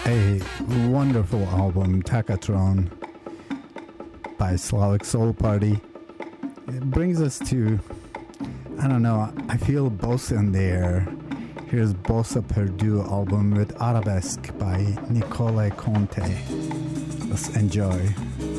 A wonderful album, Takatron, by Slavic Soul Party. It brings us to, I don't know, I feel bossa in the air. Here's Bossa Perdue album with Arabesque by Nicole Conte. Let's enjoy.